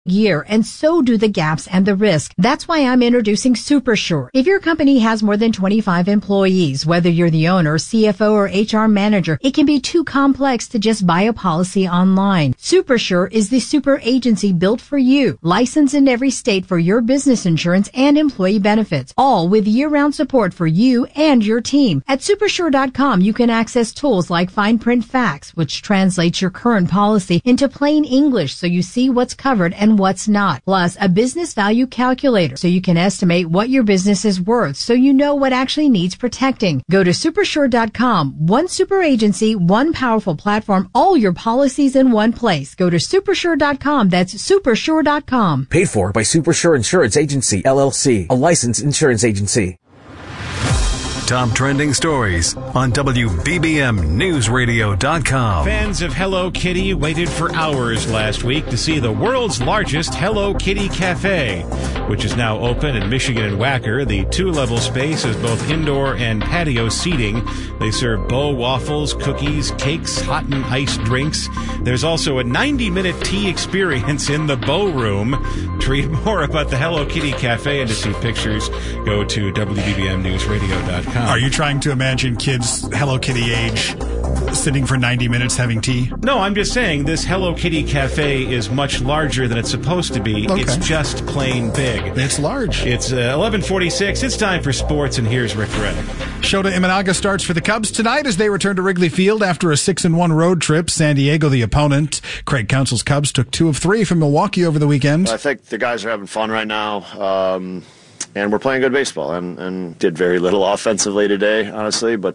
year, and so do the gaps and the risk. That's why I'm introducing SuperSure. If your company has more than 25 employees, whether you're the owner, CFO, or HR manager, it can be too complex to just buy a policy online. SuperSure is the super agency built for you, licensed in every state for your business insurance and employee benefits, all with year-round support for you and your team. At supersure.com, you can access tools like Fine Print Facts, which translates your current policy into plain English so you see what's covered and what's not. Plus, a business value calculator so you can estimate what your business is worth so you know what actually needs protecting. Go to supersure.com. One super agency, one powerful platform, all your policies in one place. Go to supersure.com. That's supersure.com. Paid for by Supersure Insurance Agency, LLC, a licensed insurance agency. Top trending stories on WBBMNewsRadio.com. Fans of Hello Kitty waited for hours last week to see the world's largest Hello Kitty Cafe, which is now open in Michigan and Wacker. The two-level space is both indoor and patio seating. They serve bow waffles, cookies, cakes, hot and iced drinks. There's also a 90-minute tea experience in the bow room. To read more about the Hello Kitty Cafe and to see pictures, go to WBBMNewsRadio.com. Are you trying to imagine kids Hello Kitty age sitting for 90 minutes having tea? No, I'm just saying this Hello Kitty Cafe is much larger than it's supposed to be. Okay. It's just plain big. It's large. It's 11:46. It's time for sports, and here's Rick Reddick. Shota Imanaga starts for the Cubs tonight as they return to Wrigley Field after a 6-1 road trip. San Diego, the opponent. Craig Counsell's Cubs took 2 of 3 from Milwaukee over the weekend. I think the guys are having fun right now. And we're playing good baseball, and did very little offensively today, honestly. But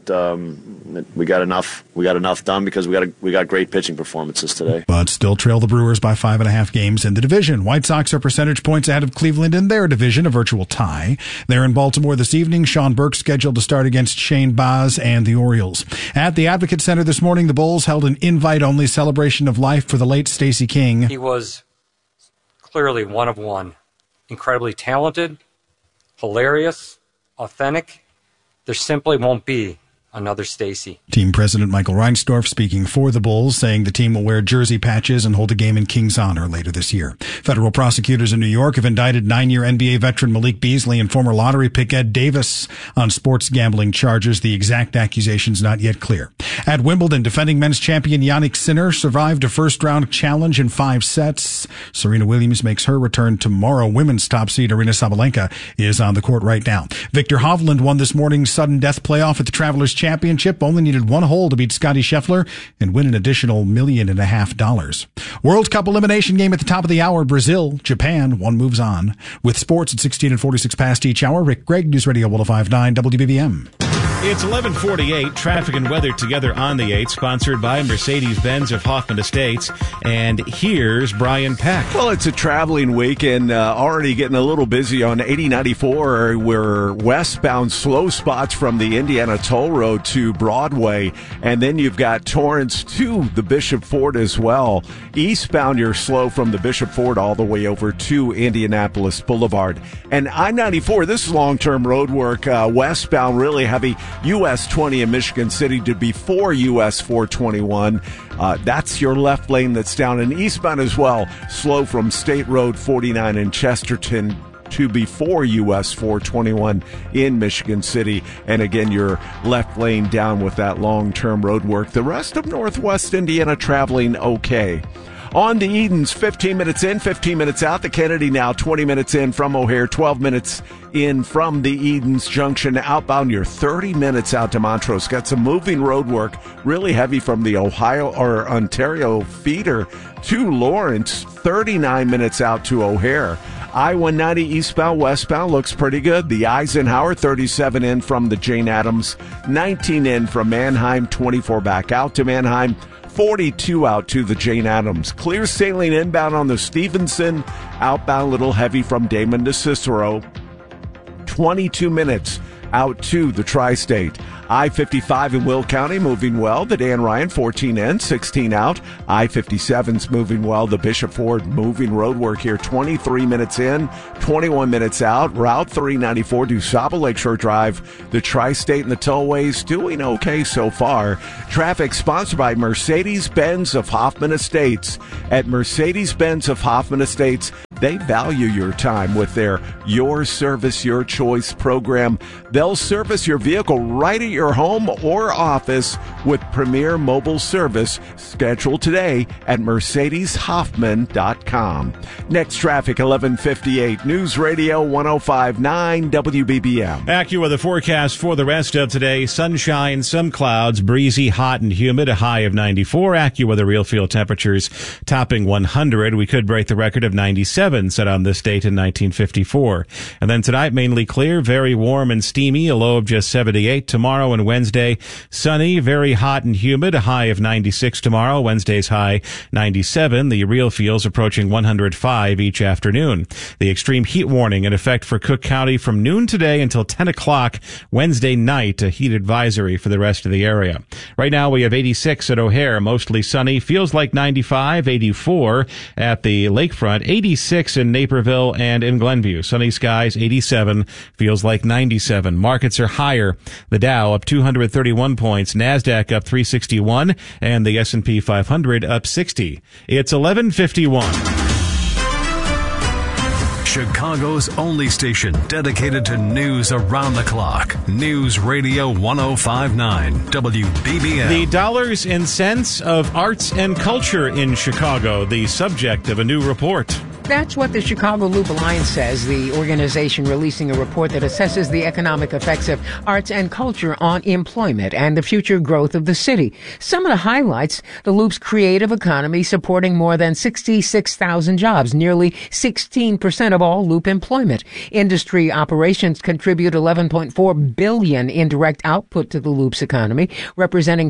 we got enough done because we got great pitching performances today. But still trail the Brewers by 5.5 games in the division. White Sox are percentage points ahead of Cleveland in their division, a virtual tie. They're in Baltimore this evening. Sean Burke scheduled to start against Shane Baz and the Orioles. At the Advocate Center this morning, the Bulls held an invite-only celebration of life for the late Stacey King. He was clearly one of one, incredibly talented, hilarious, authentic. There simply won't be another Stacey. Team president Michael Reinsdorf speaking for the Bulls, saying the team will wear jersey patches and hold a game in King's honor later this year. Federal prosecutors in New York have indicted 9-year NBA veteran Malik Beasley and former lottery pick Ed Davis on sports gambling charges. The exact accusations not yet clear. At Wimbledon, defending men's champion Jannik Sinner survived a first-round challenge in 5 sets. Serena Williams makes her return tomorrow. Women's top seed Aryna Sabalenka is on the court right now. Victor Hovland won this morning's sudden death playoff at the Travelers Championship. Only needed 1 hole to beat Scotty Scheffler and win an additional $1.5 million. World Cup elimination game at the top of the hour. Brazil, Japan, one moves on. With sports at 16 and 46 past each hour. Rick Gregg, News Radio 105.9 WBBM. It's 11:48. Traffic and weather together on the 8, sponsored by Mercedes-Benz of Hoffman Estates. And here's Brian Peck. Well, it's a traveling week and already getting a little busy on 8094. We're westbound slow spots from the Indiana Toll Road to Broadway. And then you've got Torrance to the Bishop Ford as well. Eastbound, you're slow from the Bishop Ford all the way over to Indianapolis Boulevard. And I-94, this is long-term road work. Westbound, really heavy. US 20 in Michigan City to before US 421. That's your left lane that's down. And eastbound as well, slow from State Road 49 in Chesterton to before US 421 in Michigan City. And again, your left lane down with that long-term road work. The rest of Northwest Indiana traveling okay. On the Edens, 15 minutes in, 15 minutes out. The Kennedy now 20 minutes in from O'Hare, 12 minutes in from the Edens Junction. Outbound, you're 30 minutes out to Montrose. Got some moving road work, really heavy from the Ontario feeder to Lawrence, 39 minutes out to O'Hare. I-190 eastbound, westbound looks pretty good. The Eisenhower, 37 in from the Jane Addams, 19 in from Manheim, 24 back out to Manheim, 42 out to the Jane Addams. Clear sailing inbound on the Stevenson, outbound a little heavy from Damon to Cicero. 22 minutes out to the tri-state. I-55 in Will County moving well. The Dan Ryan 14 in, 16 out. I-57's moving well. The Bishop Ford moving road work here, 23 minutes in, 21 minutes out. Route 394 DuSable Lakeshore Drive. The tri-state and the tollways doing okay so far. Traffic sponsored by Mercedes-Benz of Hoffman Estates. At Mercedes-Benz of Hoffman Estates, they value your time with their Your Service, Your Choice program. They'll service your vehicle right at your home or office with Premier Mobile Service. Schedule today at mercedeshoffman.com. Next traffic, 11:58. News Radio 105.9 WBBM. AccuWeather forecast for the rest of today. Sunshine, some clouds, breezy, hot and humid, a high of 94. AccuWeather real field temperatures topping 100. We could break the record of 97 set on this date in 1954. And then tonight, mainly clear, very warm and steamy, a low of just 78. Tomorrow and Wednesday, sunny, very hot and humid, a high of 96 tomorrow. Wednesday's high 97. The real feels approaching 105 each afternoon. The extreme heat warning in effect for Cook County from noon today until 10 o'clock Wednesday night, a heat advisory for the rest of the area. Right now we have 86 at O'Hare, mostly sunny, feels like 95, 84 at the lakefront, 86 in Naperville and in Glenview. Sunny skies, 87, feels like 97. Markets are higher. The Dow up 231 points, NASDAQ up 361, and the S&P 500 up 60. It's 11:51. Chicago's only station dedicated to news around the clock. News Radio 105.9 WBBM. The dollars and cents of arts and culture in Chicago, the subject of a new report. That's what the Chicago Loop Alliance says, the organization releasing a report that assesses the economic effects of arts and culture on employment and the future growth of the city. Some of the highlights: the Loop's creative economy supporting more than 66,000 jobs, nearly 16% of all Loop employment. Industry operations contribute $11.4 billion in direct output to the Loop's economy, representing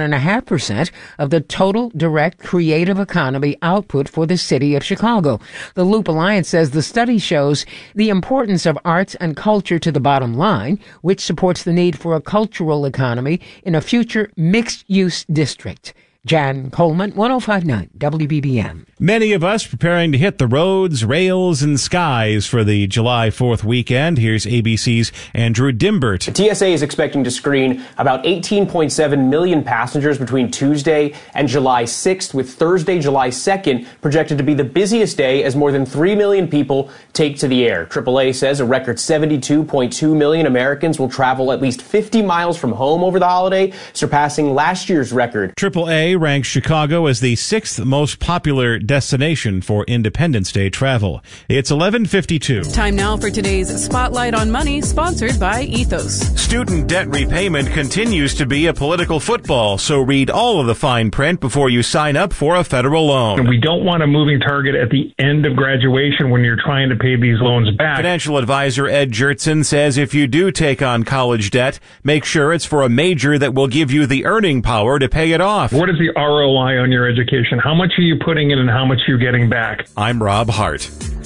31.5% of the total direct creative economy output for the city of Chicago. The Loop Alliance says the study shows the importance of arts and culture to the bottom line, which supports the need for a cultural economy in a future mixed-use district. Jan Coleman, 105.9 WBBM. Many of us preparing to hit the roads, rails, and skies for the July 4th weekend. Here's ABC's Andrew Dimbert. The TSA is expecting to screen about 18.7 million passengers between Tuesday and July 6th, with Thursday, July 2nd, projected to be the busiest day as more than 3 million people take to the air. AAA says a record 72.2 million Americans will travel at least 50 miles from home over the holiday, surpassing last year's record. AAA ranks Chicago as the 6th most popular destination for Independence Day travel. It's 11:52. Time now for today's Spotlight on Money, sponsored by Ethos. Student debt repayment continues to be a political football, so read all of the fine print before you sign up for a federal loan. And we don't want a moving target at the end of graduation when you're trying to pay these loans back. Financial advisor Ed Jertson says if you do take on college debt, make sure it's for a major that will give you the earning power to pay it off. What is the ROI on your education? How much are you putting in and how much are you getting back? I'm Rob Hart.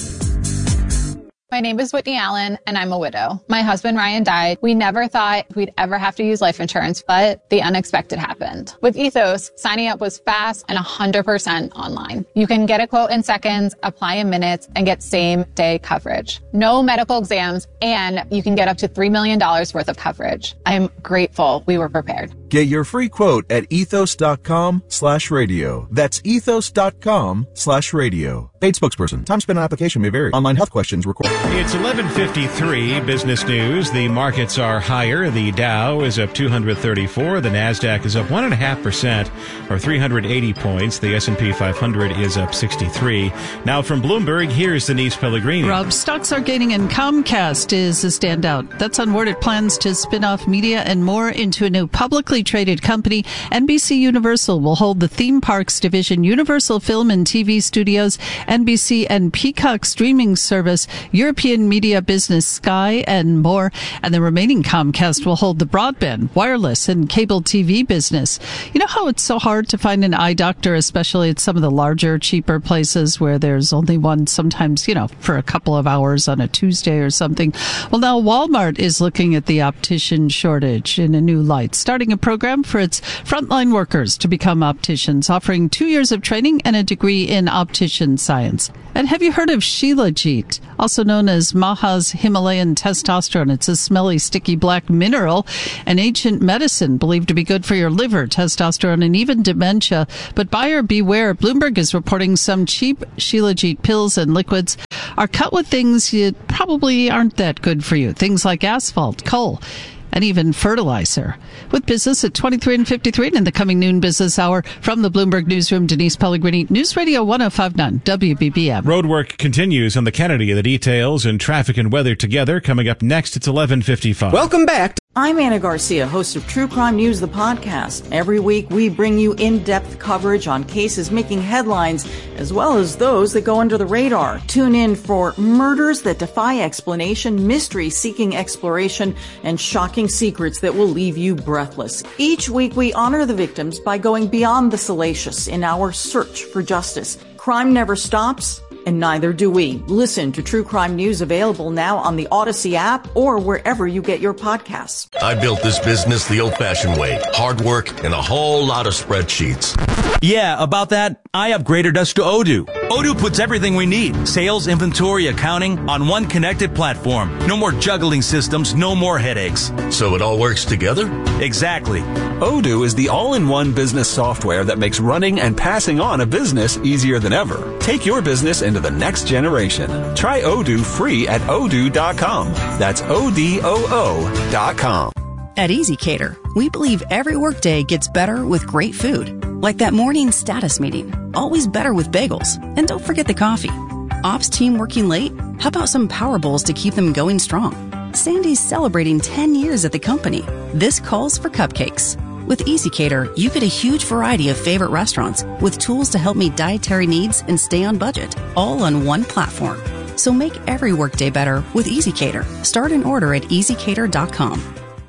My name is Whitney Allen, and I'm a widow. My husband, Ryan, died. We never thought we'd ever have to use life insurance, but the unexpected happened. With Ethos, signing up was fast and 100% online. You can get a quote in seconds, apply in minutes, and get same-day coverage. No medical exams, and you can get up to $3 million worth of coverage. I'm grateful we were prepared. Get your free quote at ethos.com/radio. That's ethos.com/radio. Paid spokesperson. Time spent on application may vary. Online health questions required. It's 11:53. Business news. The markets are higher. The Dow is up 234. The NASDAQ is up 1.5%, or 380 points. The S&P 500 is up 63. Now from Bloomberg, here's Denise Pellegrini. Rob, stocks are gaining and Comcast is a standout. That's on word it plans to spin off media and more into a new publicly publicly traded company, NBC Universal will hold the theme parks division, Universal Film and TV Studios, NBC and Peacock streaming service, European media business Sky, and more. And the remaining Comcast will hold the broadband, wireless, and cable TV business. You know how it's so hard to find an eye doctor, especially at some of the larger, cheaper places where there's only one sometimes, for a couple of hours on a Tuesday or something. Well, now Walmart is looking at the optician shortage in a new light, starting a program for its frontline workers to become opticians, offering 2 years of training and a degree in optician science. And have you heard of Shilajit, also known as Maha's Himalayan testosterone? It's a smelly, sticky black mineral, an ancient medicine believed to be good for your liver, testosterone, and even dementia. But buyer beware. Bloomberg is reporting some cheap Shilajit pills and liquids are cut with things that probably aren't that good for you. Things like asphalt, coal, and even fertilizer. With business at 23 and 53 and in the coming noon business hour from the Bloomberg Newsroom, Denise Pellegrini, News Radio 105.9 WBBM. Roadwork continues on the Kennedy. The details and traffic and weather together coming up next. It's 11:55. Welcome back. I'm Anna Garcia, host of True Crime News, the podcast. Every week, we bring you in-depth coverage on cases making headlines, as well as those that go under the radar. Tune in for murders that defy explanation, mysteries seeking exploration, and shocking secrets that will leave you breathless. Each week, we honor the victims by going beyond the salacious in our search for justice. Crime never stops, and neither do we. Listen to True Crime News, available now on the Odyssey app or wherever you get your podcasts. I built this business the old-fashioned way. Hard work and a whole lot of spreadsheets. Yeah, about that, I upgraded us to Odoo. Odoo puts everything we need, sales, inventory, accounting, on one connected platform. No more juggling systems, no more headaches. So it all works together? Exactly. Odoo is the all-in-one business software that makes running and passing on a business easier than ever. Take your business into the next generation. Try Odoo free at odoo.com. That's ODOO.com. At EasyCater, we believe every workday gets better with great food. Like that morning status meeting. Always better with bagels. And don't forget the coffee. Ops team working late? How about some Power Bowls to keep them going strong? Sandy's celebrating 10 years at the company. This calls for cupcakes. With EasyCater, you get a huge variety of favorite restaurants with tools to help meet dietary needs and stay on budget, all on one platform. So make every workday better with EasyCater. Start an order at easycater.com.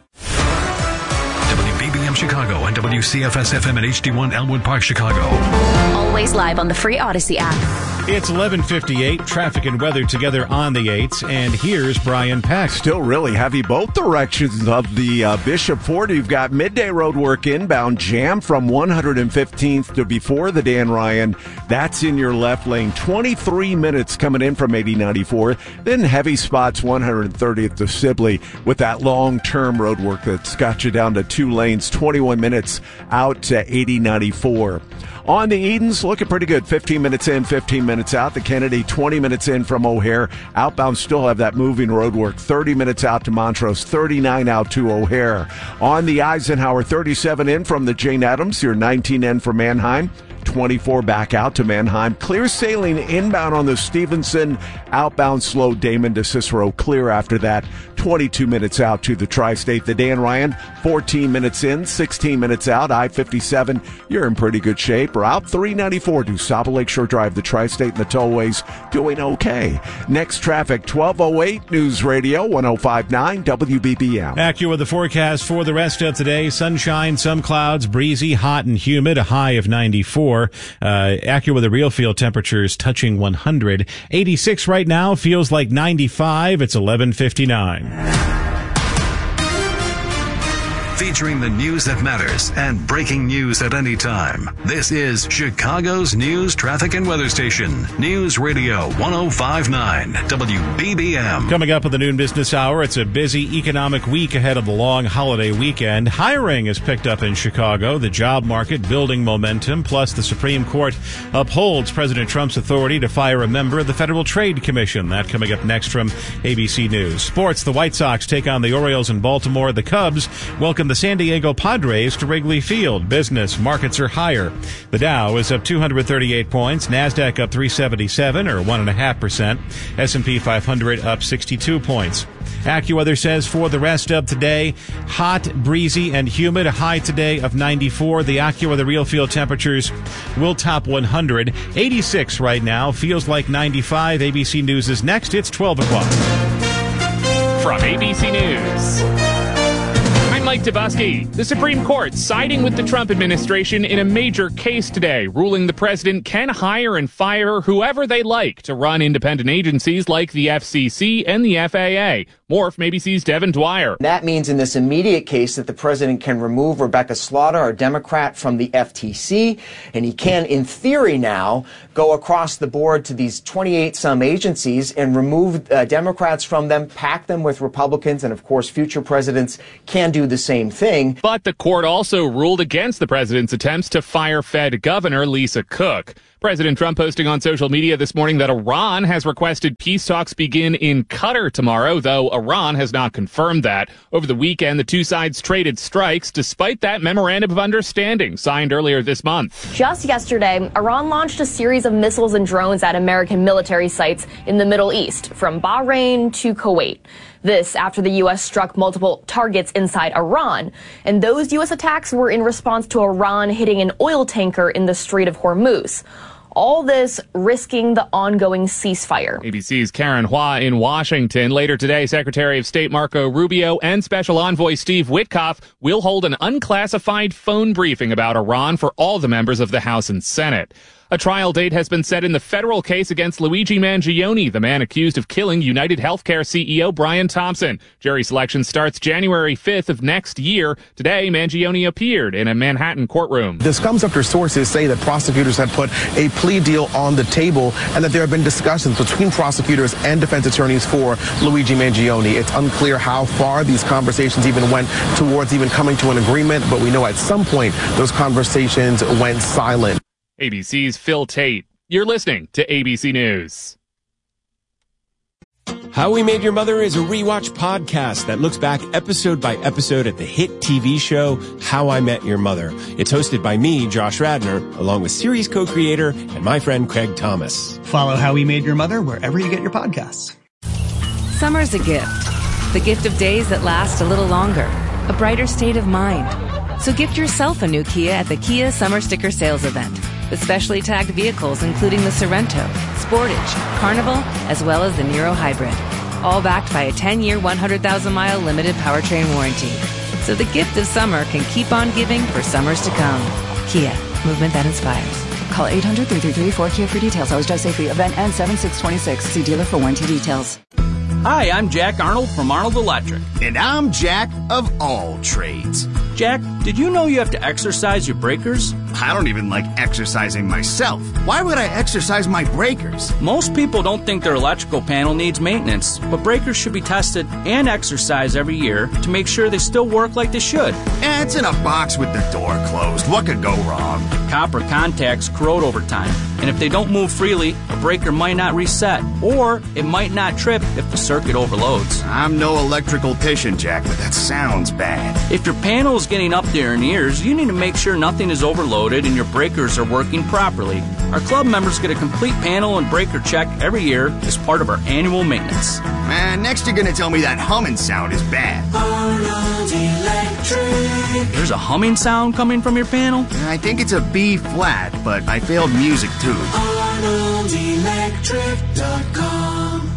WBBM Chicago and WCFS-FM and HD1 Elmwood Park, Chicago. Always live on the free Odyssey app. It's 11:58. Traffic and weather together on the 8s. And here's Brian Peck. Still really heavy both directions of the Bishop Ford. You've got midday road work inbound jam from 115th to before the Dan Ryan. That's in your left lane. 23 minutes coming in from 8094. Then heavy spots 130th to Sibley with that long-term road work that's got you down to 2 lanes. 21 minutes out to 8094. On the Edens, looking pretty good. 15 minutes in, 15 minutes out. The Kennedy, 20 minutes in from O'Hare. Outbound still have that moving road work. 30 minutes out to Montrose, 39 out to O'Hare. On the Eisenhower, 37 in from the Jane Addams. Your 19 in from Mannheim. 24 back out to Mannheim. Clear sailing inbound on the Stevenson. Outbound slow Damon to Cicero. Clear after that. 22 minutes out to the Tri-State. The Dan Ryan, 14 minutes in, 16 minutes out. I-57, you're in pretty good shape. Route 394 to Saba Lakeshore Drive. The Tri-State and the tollways doing okay. Next traffic, 1208 News Radio 105.9 WBBM. AccuWeather the forecast for the rest of today. Sunshine, some clouds, breezy, hot and humid, a high of 94. AccuWeather the real field temperatures touching 100. 86 right now, feels like 95. It's 11:59. Featuring the news that matters and breaking news at any time. This is Chicago's news, traffic, and weather station. News Radio 105.9 WBBM. Coming up at the noon business hour, it's a busy economic week ahead of the long holiday weekend. Hiring has picked up in Chicago, the job market building momentum, plus the Supreme Court upholds President Trump's authority to fire a member of the Federal Trade Commission. That coming up next from ABC News. Sports, the White Sox take on the Orioles in Baltimore. The Cubs welcome welcome the San Diego Padres to Wrigley Field. Business markets are higher. The Dow is up 238 points. NASDAQ up 377 or 1.5%. S&P 500 up 62 points. AccuWeather says for the rest of today, hot, breezy, and humid. A high today of 94. The AccuWeather real field temperatures will top 100. 86 right now. Feels like 95. ABC News is next. It's 12 o'clock. From ABC News, I'm Mike Tobuski. The Supreme Court siding with the Trump administration in a major case today, ruling the president can hire and fire whoever they like to run independent agencies like the FCC and the FAA. More from ABC's Devin Dwyer. That means in this immediate case that the president can remove Rebecca Slaughter, a Democrat, from the FTC, and he can, in theory now, go across the board to these 28-some agencies and remove Democrats from them, pack them with Republicans, and of course future presidents can do the same thing. But the court also ruled against the president's attempts to fire Fed Governor Lisa Cook. President Trump posting on social media this morning that Iran has requested peace talks begin in Qatar tomorrow, though Iran has not confirmed that. Over the weekend, the two sides traded strikes despite that memorandum of understanding signed earlier this month. Just yesterday, Iran launched a series of missiles and drones at American military sites in the Middle East, from Bahrain to Kuwait. This after the U.S. struck multiple targets inside Iran. And those U.S. attacks were in response to Iran hitting an oil tanker in the Strait of Hormuz. All this risking the ongoing ceasefire. ABC's Karen Hua in Washington. Later today, Secretary of State Marco Rubio and Special Envoy Steve Witkoff will hold an unclassified phone briefing about Iran for all the members of the House and Senate. A trial date has been set in the federal case against Luigi Mangione, the man accused of killing United Healthcare CEO Brian Thompson. Jury selection starts January 5th of next year. Today, Mangione appeared in a Manhattan courtroom. This comes after sources say that prosecutors had put a plea deal on the table and that there have been discussions between prosecutors and defense attorneys for Luigi Mangione. It's unclear how far these conversations even went towards even coming to an agreement, but we know at some point those conversations went silent. ABC's Phil Tate. You're listening to ABC News. How We Made Your Mother is a rewatch podcast that looks back episode by episode at the hit TV show How I Met Your Mother. It's hosted by me, Josh Radnor, along with series co-creator and my friend Craig Thomas. Follow How We Made Your Mother wherever you get your podcasts. Summer's a gift. The gift of days that last a little longer. A brighter state of mind. So gift yourself a new Kia at the Kia Summer Sticker Sales Event. With specially tagged vehicles including the Sorrento, Sportage, Carnival, as well as the Niro Hybrid. All backed by a 10-year, 100,000-mile limited powertrain warranty. So the gift of summer can keep on giving for summers to come. Kia, movement that inspires. Call 800-333-4KIA for details. Always drive safely. Event ends 7/6/26. See dealer for warranty details. Hi, I'm Jack Arnold from Arnold Electric. And I'm Jack of all trades. Jack, did you know you have to exercise your breakers? I don't even like exercising myself. Why would I exercise my breakers? Most people don't think their electrical panel needs maintenance, but breakers should be tested and exercised every year to make sure they still work like they should. It's in a box with the door closed. What could go wrong? Copper contacts corrode over time, and if they don't move freely, a breaker might not reset, or it might not trip if the circuit overloads. I'm no electrical tician, Jack, but that sounds bad. If your panel is getting up there in years, you need to make sure nothing is overloaded and your breakers are working properly. Our club members get a complete panel and breaker check every year as part of our annual maintenance. Next you're going to tell me that humming sound is bad. Arnold Electric. There's a humming sound coming from your panel? I think it's a B flat, but I failed music too. ArnoldElectric.com.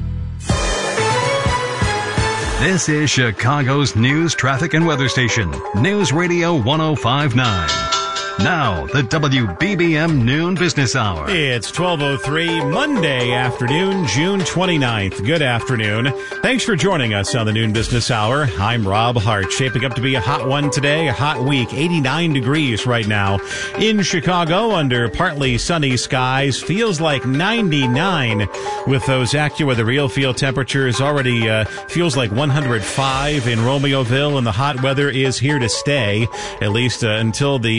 This is Chicago's news, traffic, and weather station. News Radio 105.9. Now, the WBBM Noon Business Hour. It's 12:03, Monday afternoon, June 29th. Good afternoon. Thanks for joining us on the Noon Business Hour. I'm Rob Hart. Shaping up to be a hot one today, a hot week. 89 degrees right now in Chicago under partly sunny skies. Feels like 99 with those AccuWeather real field temperatures. Already feels like 105 in Romeoville, and the hot weather is here to stay, at least until the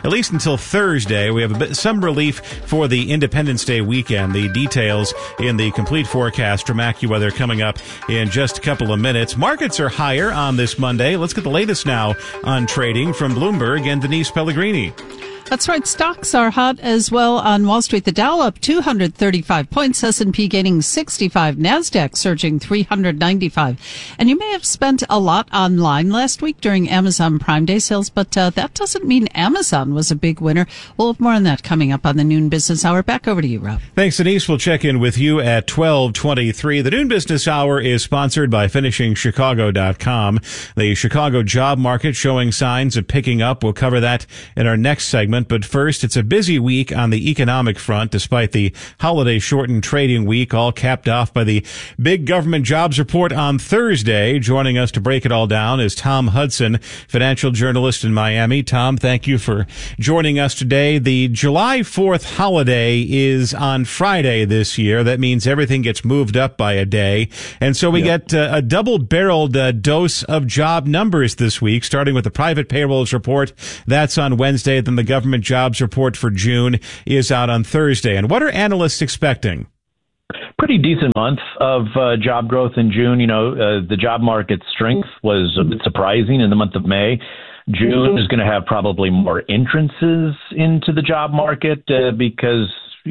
at least until Thursday. We have some relief for the Independence Day weekend. The details in the complete forecast from AccuWeather coming up in just a couple of minutes. Markets are higher on this Monday. Let's get the latest now on trading from Bloomberg and Denise Pellegrini. That's right. Stocks are hot as well on Wall Street. The Dow up 235 points, S&P gaining 65, NASDAQ surging 395. And you may have spent a lot online last week during Amazon Prime Day sales, but that doesn't mean Amazon was a big winner. We'll have more on that coming up on the Noon Business Hour. Back over to you, Rob. Thanks, Denise. We'll check in with you at 12:23. The Noon Business Hour is sponsored by FinishingChicago.com. The Chicago job market showing signs of picking up. We'll cover that in our next segment. But first, it's a busy week on the economic front, despite the holiday-shortened trading week, all capped off by the big government jobs report on Thursday. Joining us to break it all down is Tom Hudson, financial journalist in Miami. Tom, thank you for joining us today. The July 4th holiday is on Friday this year. That means everything gets moved up by a day. And so we get a double-barreled dose of job numbers this week, starting with the private payrolls report. That's on Wednesday. Then the government jobs report for June is out on Thursday. And what are analysts expecting? Pretty decent month of job growth in June. The job market strength was a bit surprising in the month of May. June is going to have probably more entrances into the job market because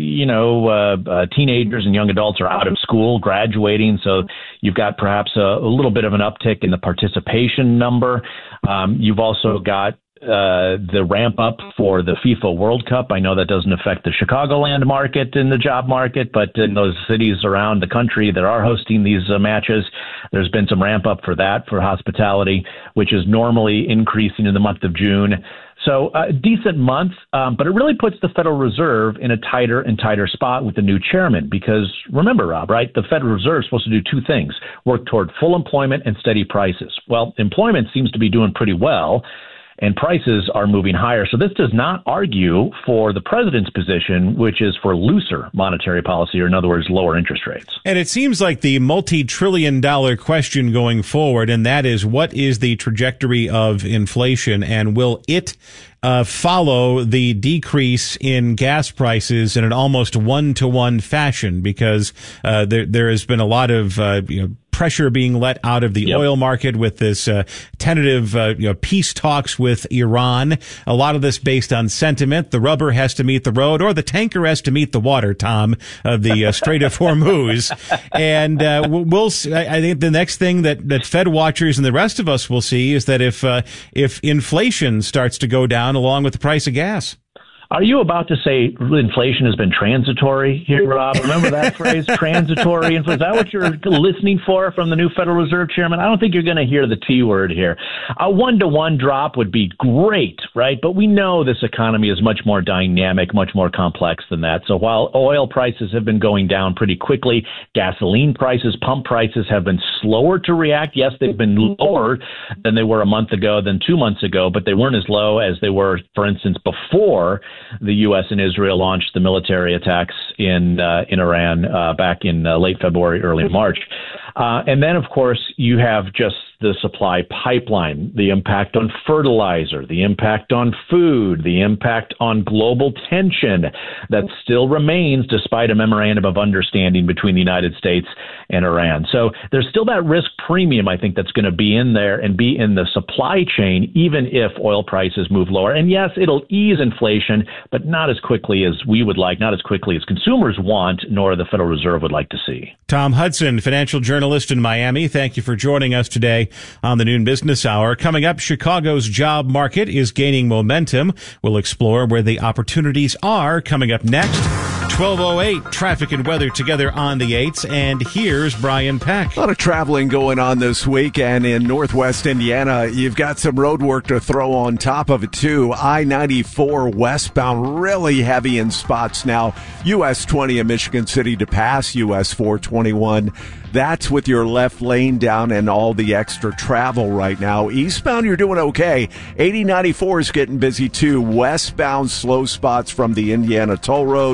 teenagers and young adults are out of school, graduating. So you've got perhaps a little bit of an uptick in the participation number. You've also got the ramp up for the FIFA World Cup. I know that doesn't affect the Chicagoland market in the job market, but in those cities around the country that are hosting these matches, there's been some ramp up for that, for hospitality, which is normally increasing in the month of June. So a decent month, but it really puts the Federal Reserve in a tighter and tighter spot with the new chairman. Because remember, Rob, right? The Federal Reserve is supposed to do two things: work toward full employment and steady prices. Well, employment seems to be doing pretty well, and prices are moving higher. So this does not argue for the president's position, which is for looser monetary policy, or in other words, lower interest rates. And it seems like the multi-trillion-dollar question going forward, and that is, what is the trajectory of inflation, and will it follow the decrease in gas prices in an almost one-to-one fashion? Because there has been a lot of pressure being let out of the oil market with this tentative peace talks with Iran. A lot of this based on sentiment. The rubber has to meet the road, or the tanker has to meet the water, Tom, of the Strait of Hormuz. And I think the next thing that Fed watchers and the rest of us will see is that if inflation starts to go down along with the price of gas. Are you about to say inflation has been transitory here, Rob? Remember that phrase, transitory inflation? Is that what you're listening for from the new Federal Reserve Chairman? I don't think you're going to hear the T word here. A one-to-one drop would be great, right? But we know this economy is much more dynamic, much more complex than that. So while oil prices have been going down pretty quickly, gasoline prices, pump prices have been slower to react. Yes, they've been lower than they were a month ago, than 2 months ago, but they weren't as low as they were, for instance, before the U.S. and Israel launched the military attacks in Iran back in late February, early March. And then, of course, you have just the supply pipeline, the impact on fertilizer, the impact on food, the impact on global tension that still remains despite a memorandum of understanding between the United States and Iran. So there's still that risk premium, I think, that's going to be in there and be in the supply chain, even if oil prices move lower. And yes, it'll ease inflation, but not as quickly as we would like, not as quickly as consumers want, nor the Federal Reserve would like to see. Tom Hudson, financial journalist in Miami, thank you for joining us today on the Noon Business Hour. Coming up, Chicago's job market is gaining momentum. We'll explore where the opportunities are coming up next. 12:08, traffic and weather together on the 8s, and here's Brian Peck. A lot of traveling going on this week, and in Northwest Indiana, you've got some road work to throw on top of it, too. I-94 westbound, really heavy in spots now. US 20 in Michigan City to pass US 421. That's with your left lane down and all the extra travel right now. Eastbound, you're doing okay. 80-94 is getting busy, too. Westbound, slow spots from the Indiana Toll Road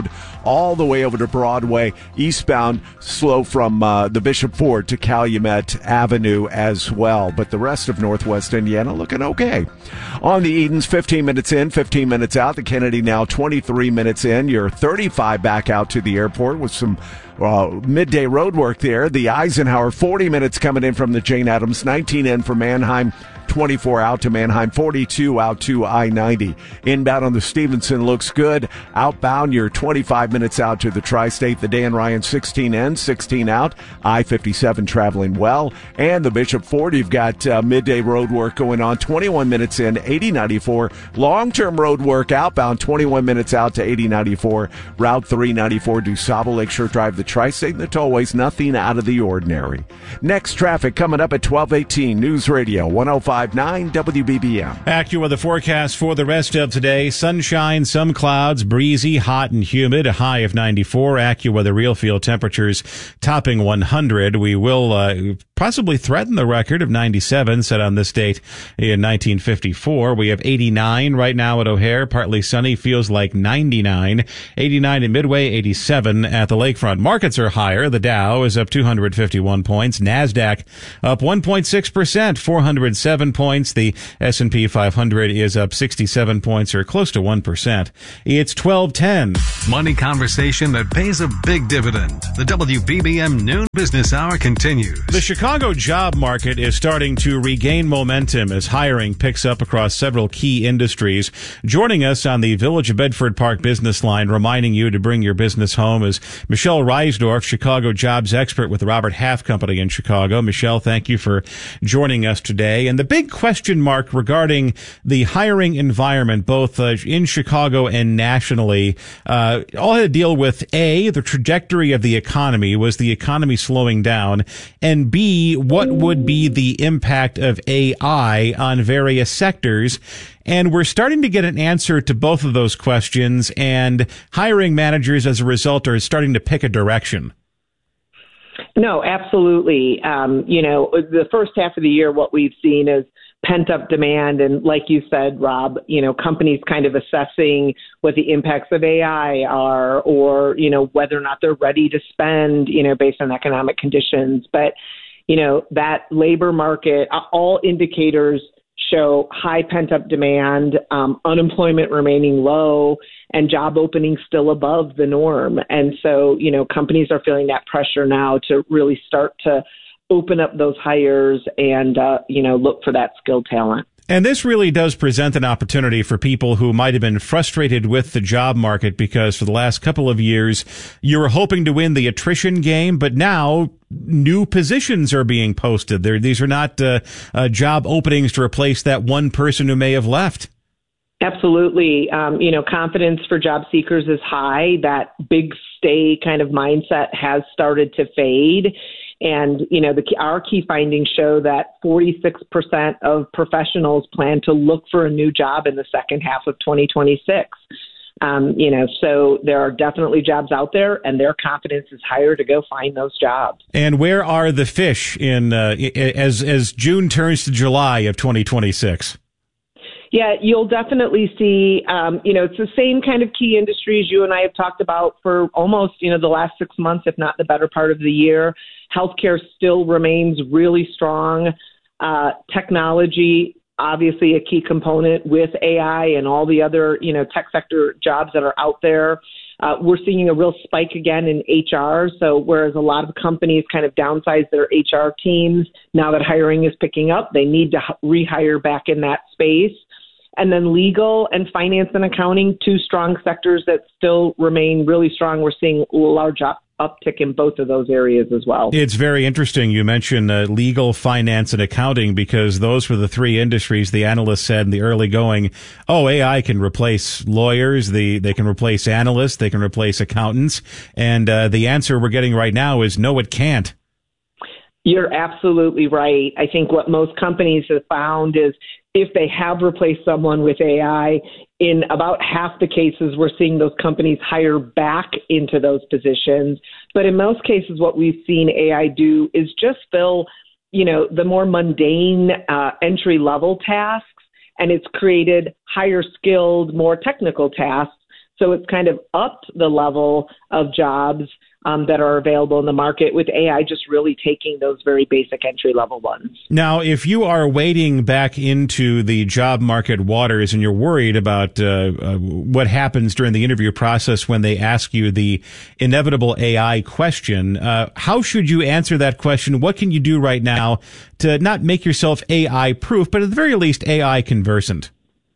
all the way over to Broadway. Eastbound, slow from the Bishop Ford to Calumet Avenue as well. But the rest of Northwest Indiana looking okay. On the Edens, 15 minutes in, 15 minutes out. The Kennedy now 23 minutes in. You're 35 back out to the airport with some midday road work there. The Eisenhower, 40 minutes coming in from the Jane Addams, 19 in for Manheim, 24 out to Manheim, 42 out to I-90. Inbound on the Stevenson looks good. Outbound, you're 25 minutes out to the Tri-State. The Dan Ryan, 16 in, 16 out. I-57 traveling well. And the Bishop Ford, you've got midday road work going on, 21 minutes in, 80-94. Long-term road work outbound, 21 minutes out to 80-94. Route 394, DuSable Lakeshore Drive, the Tri-State and the tollways, nothing out of the ordinary. Next traffic coming up at 12:18. News Radio 105.9 WBBM. AccuWeather forecast for the rest of today. Sunshine, some clouds, breezy, hot and humid, a high of 94. AccuWeather real field temperatures topping 100. We will possibly threaten the record of 97 set on this date in 1954. We have 89 right now at O'Hare. Partly sunny, feels like 99. 89 in Midway, 87 at the lakefront. Markets are higher. The Dow is up 251 points. NASDAQ up 1.6%, 407 points. The S&P 500 is up 67 points, or close to 1%. It's 12:10. Money conversation that pays a big dividend. The WBBM Noon Business Hour continues. The Chicago job market is starting to regain momentum as hiring picks up across several key industries. Joining us on the Village of Bedford Park business line, reminding you to bring your business home, is Michelle Reisdorf, Chicago jobs expert with the Robert Half Company in Chicago. Michelle, thank you for joining us today. And the big question mark regarding the hiring environment, both in Chicago and nationally, all had to deal with A, the trajectory of the economy. Was the economy slowing down? And B, what would be the impact of AI on various sectors? And we're starting to get an answer to both of those questions, and hiring managers, as a result, are starting to pick a direction. No, absolutely. The first half of the year, what we've seen is pent-up demand. And like you said, Rob, companies kind of assessing what the impacts of AI are, or, whether or not they're ready to spend, based on economic conditions. But, that labor market, all indicators show high pent-up demand, unemployment remaining low, and job openings still above the norm. And so, companies are feeling that pressure now to really start to open up those hires and, look for that skilled talent. And this really does present an opportunity for people who might have been frustrated with the job market, because for the last couple of years, you were hoping to win the attrition game, but now new positions are being posted. These are not job openings to replace that one person who may have left. Absolutely. Confidence for job seekers is high. That big stay kind of mindset has started to fade. And, our key findings show that 46% of professionals plan to look for a new job in the second half of 2026. So there are definitely jobs out there, and their confidence is higher to go find those jobs. And where are the fish in as June turns to July of 2026? Yeah, you'll definitely see, it's the same kind of key industries you and I have talked about for almost, the last 6 months, if not the better part of the year. Healthcare still remains really strong. Technology, obviously a key component with AI and all the other, tech sector jobs that are out there. We're seeing a real spike again in HR. So whereas a lot of companies kind of downsize their HR teams, now that hiring is picking up, they need to rehire back in that space. And then legal and finance and accounting, two strong sectors that still remain really strong. We're seeing a large uptick in both of those areas as well. It's very interesting you mentioned legal, finance, and accounting, because those were the three industries the analysts said in the early going, AI can replace lawyers, they can replace analysts, they can replace accountants. And the answer we're getting right now is no, it can't. You're absolutely right. I think what most companies have found is if they have replaced someone with AI, in about half the cases, we're seeing those companies hire back into those positions. But in most cases, what we've seen AI do is just fill, the more mundane entry-level tasks, and it's created higher skilled, more technical tasks So it's kind of upped the level of jobs that are available in the market, with AI just really taking those very basic entry-level ones. Now, if you are wading back into the job market waters and you're worried about what happens during the interview process when they ask you the inevitable AI question, how should you answer that question? What can you do right now to not make yourself AI-proof, but at the very least AI conversant?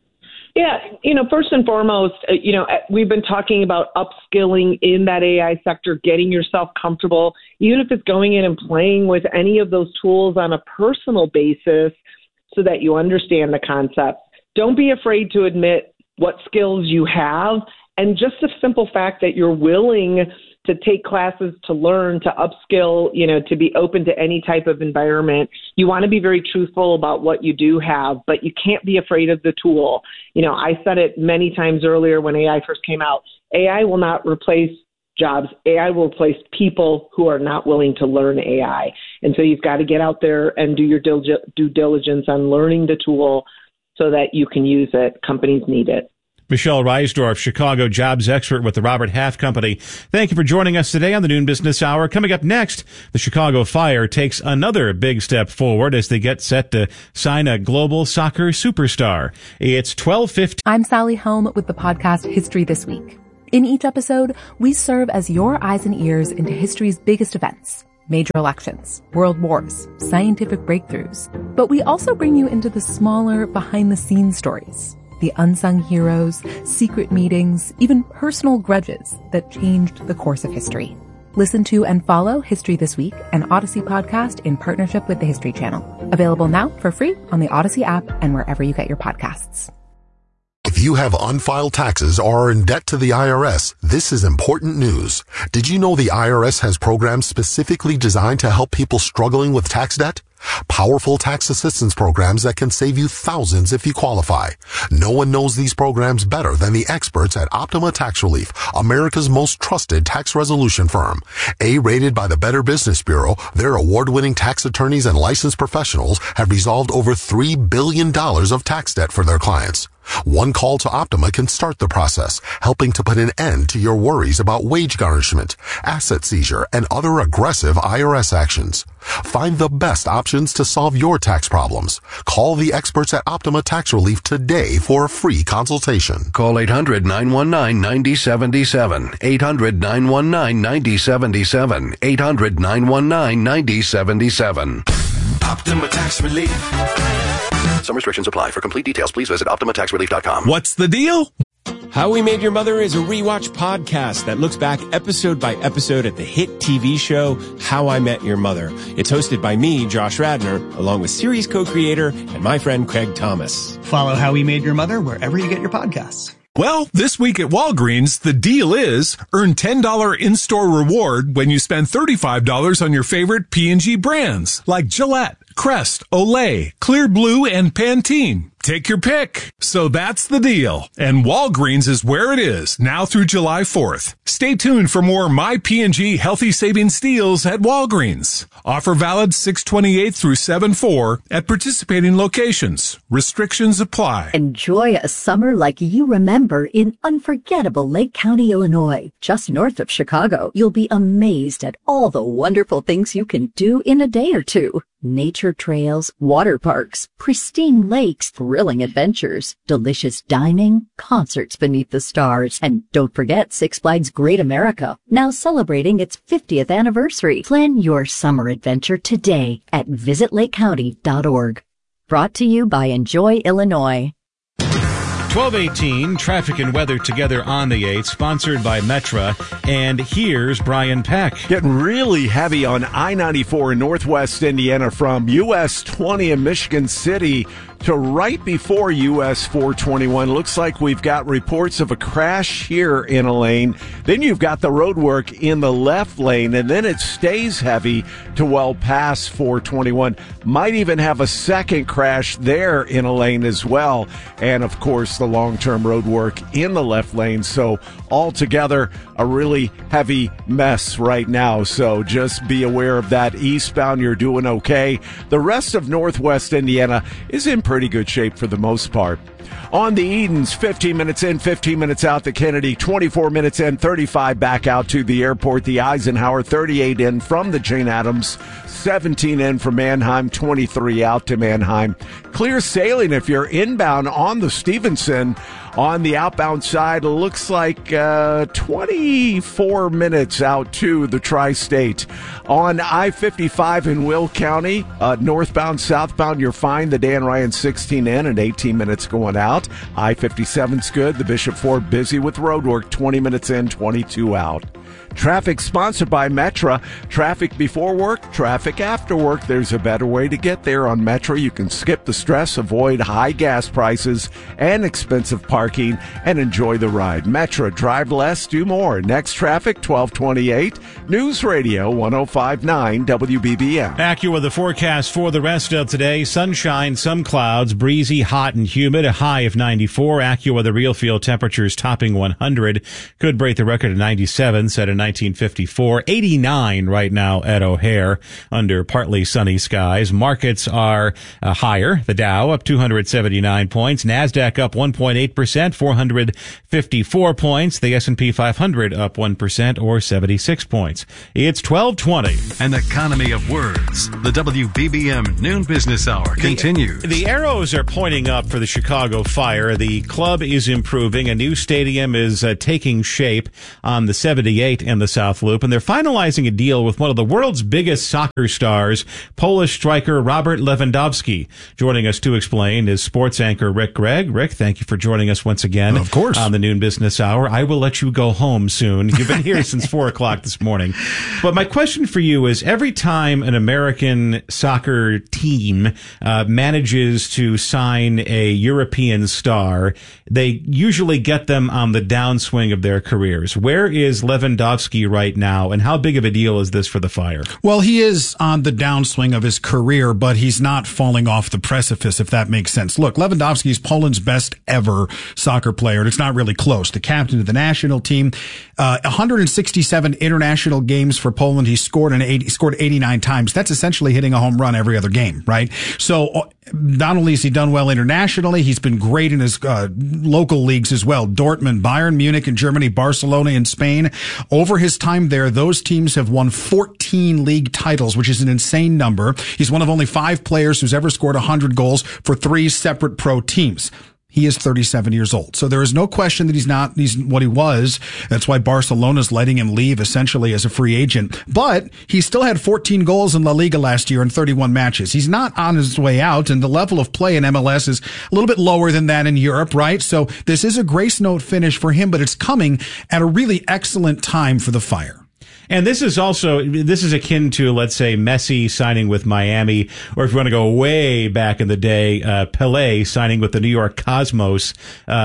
Yeah, first and foremost, we've been talking about upskilling in that AI sector, getting yourself comfortable, even if it's going in and playing with any of those tools on a personal basis so that you understand the concepts. Don't be afraid to admit what skills you have, and just the simple fact that you're willing to take classes, to learn, to upskill, to be open to any type of environment. You want to be very truthful about what you do have, but you can't be afraid of the tool. I said it many times earlier when AI first came out. AI will not replace jobs. AI will replace people who are not willing to learn AI. And so you've got to get out there and do your due diligence on learning the tool so that you can use it. Companies need it. Michelle Reisdorf, Chicago jobs expert with the Robert Half Company. Thank you for joining us today on the Noon Business Hour. Coming up next, the Chicago Fire takes another big step forward as they get set to sign a global soccer superstar. It's 12:15. I'm Sally Helm with the podcast History This Week. In each episode, we serve as your eyes and ears into history's biggest events. Major elections, world wars, scientific breakthroughs. But we also bring you into the smaller, behind-the-scenes stories. The unsung heroes, secret meetings, even personal grudges that changed the course of history. Listen to and follow History This Week, an Odyssey podcast in partnership with the History Channel. Available now for free on the Odyssey app and wherever you get your podcasts. If you have unfiled taxes or are in debt to the IRS, this is important news. Did you know the IRS has programs specifically designed to help people struggling with tax debt? Powerful tax assistance programs that can save you thousands if you qualify. No one knows these programs better than the experts at Optima Tax Relief, America's most trusted tax resolution firm. A-rated by the Better Business Bureau, their award-winning tax attorneys and licensed professionals have resolved over $3 billion of tax debt for their clients. One call to Optima can start the process, helping to put an end to your worries about wage garnishment, asset seizure, and other aggressive IRS actions. Find the best options to solve your tax problems. Call the experts at Optima Tax Relief today for a free consultation. Call 800-919-9077. 800-919-9077. 800-919-9077. Optima Tax Relief. Some restrictions apply. For complete details, please visit OptimaTaxRelief.com. What's the deal? How We Made Your Mother is a rewatch podcast that looks back episode by episode at the hit TV show How I Met Your Mother. It's hosted by me, Josh Radnor, along with series co-creator and my friend Craig Thomas. Follow How We Made Your Mother wherever you get your podcasts. Well, this week at Walgreens, the deal is earn $10 in-store reward when you spend $35 on your favorite P&G brands like Gillette, Crest, Olay, Clear Blue, and Pantene. Take your pick. So that's the deal. And Walgreens is where it is, now through July 4th. Stay tuned for more My P&G Healthy Savings deals at Walgreens. Offer valid 6/28 through 7/4 at participating locations. Restrictions apply. Enjoy a summer like you remember in unforgettable Lake County, Illinois. Just north of Chicago, you'll be amazed at all the wonderful things you can do in a day or two. Nature trails, water parks, pristine lakes, thrilling adventures, delicious dining, concerts beneath the stars, and don't forget Six Flags Great America, now celebrating its 50th anniversary. Plan your summer adventure today at visitlakecounty.org. Brought to you by Enjoy Illinois. 12:18, traffic and weather together on the 8, sponsored by Metra. And here's Brian Peck. Getting really heavy on I-94 in Northwest Indiana from US 20 in Michigan City to right before US 421. Looks like we've got reports of a crash here in a lane. Then you've got the road work in the left lane, and then it stays heavy to well past 421. Might even have a second crash there in a lane as well. And, of course, the long-term road work in the left lane. So altogether, a really heavy mess right now. So just be aware of that. Eastbound, you're doing okay. The rest of Northwest Indiana is in pretty good shape for the most part. On the Edens, 15 minutes in, 15 minutes out to Kennedy, 24 minutes in, 35 back out to the airport. The Eisenhower, 38 in from the Jane Addams, 17 in from Mannheim, 23 out to Mannheim. Clear sailing if you're inbound on the Stevenson. On the outbound side, it looks like 24 minutes out to the Tri-State. On I-55 in Will County, northbound, southbound, you're fine. The Dan Ryan 16 in and 18 minutes going out. I-57's good. The Bishop Ford busy with road work, 20 minutes in, 22 out. Traffic sponsored by Metra. Traffic before work, traffic after work. There's a better way to get there on Metra. You can skip the stress, avoid high gas prices and expensive parking, and enjoy the ride. Metra, drive less, do more. Next traffic, 1228. News Radio 105.9 WBBM. AccuWeather the forecast for the rest of today. Sunshine, some clouds, breezy, hot, and humid. A high of 94. AccuWeather real field temperatures topping 100. Could break the record of 97, set in 1954. 89 right now at O'Hare under partly sunny skies. Markets are higher. The Dow up 279 points. NASDAQ up 1.8%, 454 points. The S&P 500 up 1% or 76 points. It's 12:20. An economy of words. The WBBM Noon Business Hour continues. The arrows are pointing up for the Chicago Fire. The club is improving. A new stadium is taking shape on the 78 and the South Loop, and they're finalizing a deal with one of the world's biggest soccer stars, Polish striker Robert Lewandowski. Joining us to explain is sports anchor Rick Gregg. Rick, thank you for joining us once again. Of course. On the Noon Business Hour. I will let you go home soon. You've been here since 4 o'clock this morning. But my question for you is, every time an American soccer team manages to sign a European star, they usually get them on the downswing of their careers. Where is Lewandowski right now, and how big of a deal is this for the Fire? Well, he is on the downswing of his career, but he's not falling off the precipice, if that makes sense. Look, Lewandowski is Poland's best ever soccer player, and it's not really close. The captain of the national team, 167 international games for Poland. He scored 89 times. That's essentially hitting a home run every other game, right? So not only has he done well internationally, he's been great in his local leagues as well. Dortmund, Bayern Munich in Germany, Barcelona in Spain. Over his time there, those teams have won 14 league titles, which is an insane number. He's one of only 5 players who's ever scored 100 goals for 3 separate pro teams. He is 37 years old. So there is no question that he's what he was. That's why Barcelona's letting him leave essentially as a free agent. But he still had 14 goals in La Liga last year in 31 matches. He's not on his way out, and the level of play in MLS is a little bit lower than that in Europe, right? So this is a grace note finish for him, but it's coming at a really excellent time for the Fire. And this is akin to, let's say, Messi signing with Miami, or if you want to go way back in the day, Pelé signing with the New York Cosmos.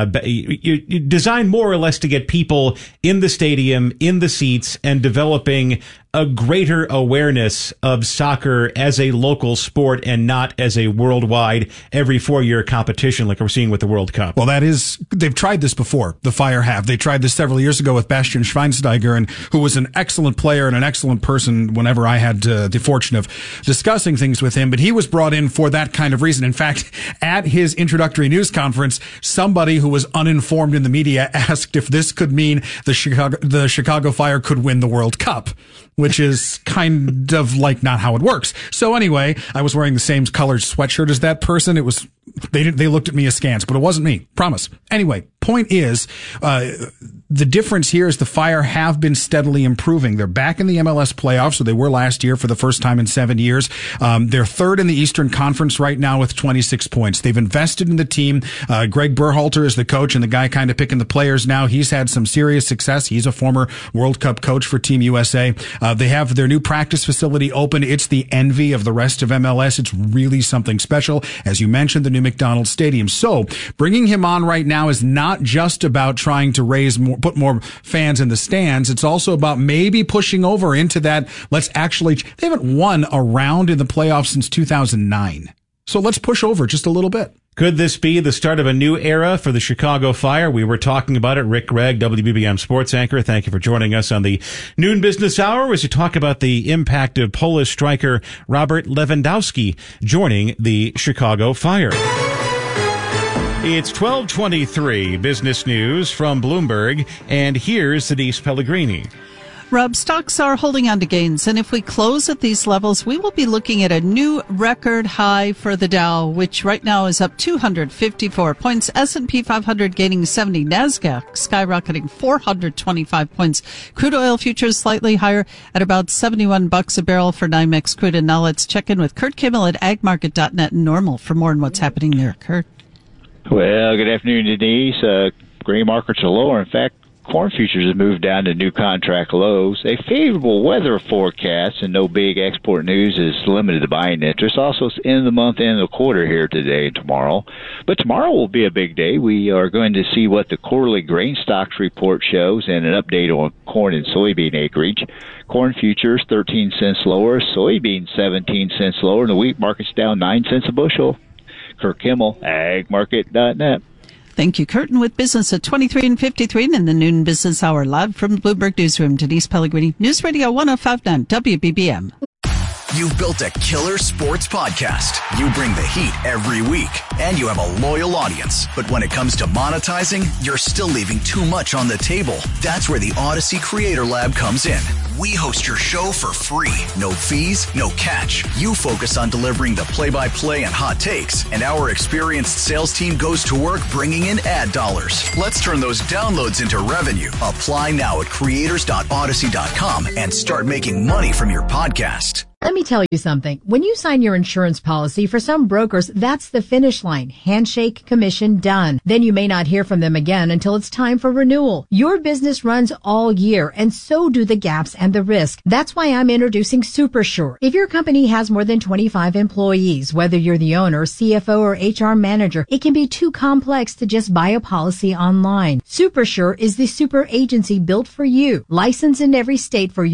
You design more or less to get people in the stadium, in the seats, and developing a greater awareness of soccer as a local sport and not as a worldwide every 4-year competition like we're seeing with the World Cup. Well, they've tried this before. The Fire have. They tried this several years ago with Bastian Schweinsteiger, and who was an excellent player and an excellent person whenever I had the fortune of discussing things with him. But he was brought in for that kind of reason. In fact, at his introductory news conference, somebody who was uninformed in the media asked if this could mean the Chicago Fire could win the World Cup, which is kind of like not how it works. So anyway, I was wearing the same colored sweatshirt as that person. They looked at me askance, but it wasn't me. Promise. Anyway, point is, the difference here is the Fire have been steadily improving. They're back in the MLS playoffs, so they were last year for the first time in 7 years. They're third in the Eastern Conference right now with 26 points. They've invested in the team. Greg Berhalter is the coach and the guy kind of picking the players now. He's had some serious success. He's a former World Cup coach for Team USA. They have their new practice facility open. It's the envy of the rest of MLS. It's really something special. As you mentioned, the new McDonald's Stadium. So bringing him on right now is not just about trying to put more fans in the stands. It's also about maybe pushing over into that. They haven't won a round in the playoffs since 2009. So let's push over just a little bit. Could this be the start of a new era for the Chicago Fire? We were talking about it. Rick Gregg, WBBM sports anchor. Thank you for joining us on the Noon Business Hour as we talk about the impact of Polish striker Robert Lewandowski joining the Chicago Fire. It's 12:23 business news from Bloomberg, and here's Denise Pellegrini. Rob, stocks are holding on to gains, and if we close at these levels, we will be looking at a new record high for the Dow, which right now is up 254 points. S&P 500 gaining 70. NASDAQ skyrocketing 425 points. Crude oil futures slightly higher at about $71 a barrel for NYMEX crude. And now let's check in with Kurt Kimmel at agmarket.net and Normal for more on what's happening there. Kurt. Well, good afternoon, Denise. Grain markets are lower. In fact, corn futures have moved down to new contract lows. A favorable weather forecast and no big export news has limited the buying interest. Also, it's end of the month, end of the quarter here today and tomorrow. But tomorrow will be a big day. We are going to see what the quarterly grain stocks report shows and an update on corn and soybean acreage. Corn futures 13 cents lower, soybeans 17 cents lower, and the wheat market's down 9 cents a bushel. Kurt Kimmel, agmarket.net. Thank you, Curtin, with business at 23:53 in the noon business hour, live from the Bloomberg Newsroom. Denise Pellegrini, News Radio 105.9 WBBM. You've built a killer sports podcast. You bring the heat every week, and you have a loyal audience. But when it comes to monetizing, you're still leaving too much on the table. That's where the Odyssey Creator Lab comes in. We host your show for free. No fees, no catch. You focus on delivering the play-by-play and hot takes, and our experienced sales team goes to work bringing in ad dollars. Let's turn those downloads into revenue. Apply now at creators.odyssey.com and start making money from your podcast. Let me tell you something. When you sign your insurance policy, for some brokers, that's the finish line. Handshake, commission, done. Then you may not hear from them again until it's time for renewal. Your business runs all year, and so do the gaps and the risk. That's why I'm introducing SuperSure. If your company has more than 25 employees, whether you're the owner, CFO, or HR manager, it can be too complex to just buy a policy online. SuperSure is the super agency built for you, licensed in every state for your